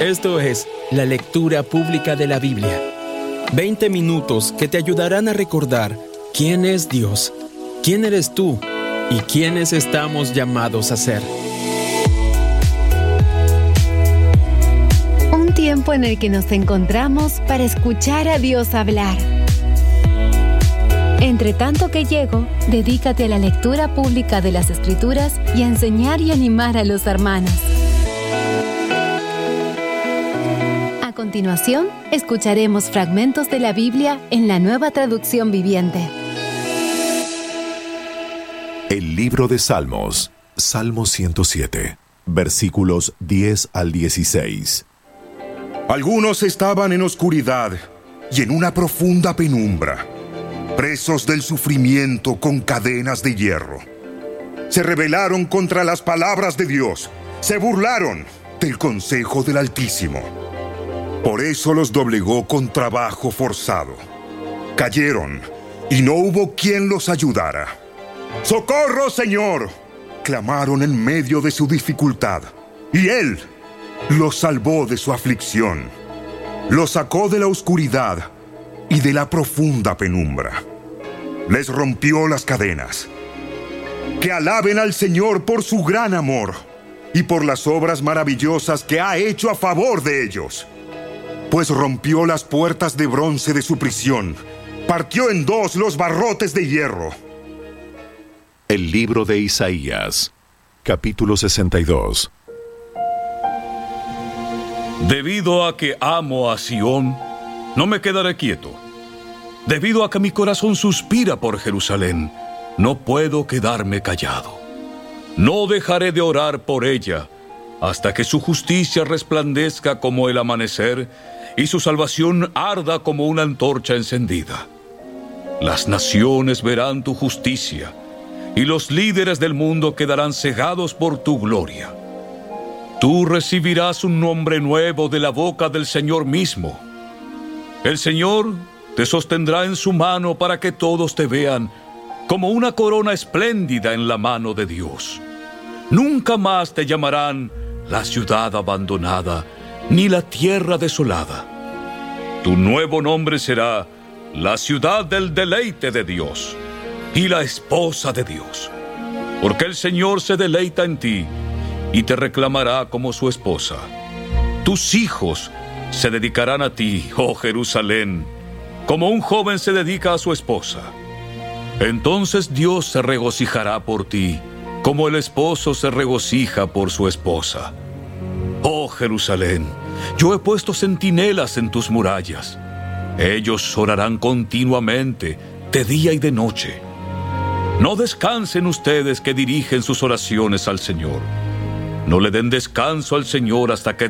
Esto es la lectura pública de la Biblia. 20 minutos que te ayudarán a recordar quién es Dios, quién eres tú y quiénes estamos llamados a ser. Un tiempo en el que nos encontramos para escuchar a Dios hablar. Entre tanto que llego, dedícate a la lectura pública de las Escrituras y a enseñar y animar a los hermanos. A continuación, escucharemos fragmentos de la Biblia en la Nueva Traducción Viviente. El libro de Salmos, Salmo 107, versículos 10 al 16. Algunos estaban en oscuridad y en una profunda penumbra, presos del sufrimiento con cadenas de hierro. Se rebelaron contra las palabras de Dios, se burlaron del consejo del Altísimo. Por eso los doblegó con trabajo forzado. Cayeron y no hubo quien los ayudara. ¡Socorro, Señor!, clamaron en medio de su dificultad, y Él los salvó de su aflicción. Los sacó de la oscuridad y de la profunda penumbra. Les rompió las cadenas. Que alaben al Señor por su gran amor y por las obras maravillosas que ha hecho a favor de ellos. Pues rompió las puertas de bronce de su prisión, partió en dos los barrotes de hierro. El libro de Isaías, capítulo 62. Debido a que amo a Sión, no me quedaré quieto. Debido a que mi corazón suspira por Jerusalén, no puedo quedarme callado. No dejaré de orar por ella hasta que su justicia resplandezca como el amanecer y su salvación arda como una antorcha encendida. Las naciones verán tu justicia y los líderes del mundo quedarán cegados por tu gloria. Tú recibirás un nombre nuevo de la boca del Señor mismo. El Señor te sostendrá en su mano para que todos te vean como una corona espléndida en la mano de Dios. Nunca más te llamarán la ciudad abandonada, ni la tierra desolada. Tu nuevo nombre será la ciudad del deleite de Dios y la esposa de Dios. Porque el Señor se deleita en ti y te reclamará como su esposa. Tus hijos se dedicarán a ti, oh Jerusalén, como un joven se dedica a su esposa. Entonces Dios se regocijará por ti, como el esposo se regocija por su esposa. Oh Jerusalén, yo he puesto centinelas en tus murallas. Ellos orarán continuamente, de día y de noche. No descansen ustedes que dirigen sus oraciones al Señor. No le den descanso al Señor hasta que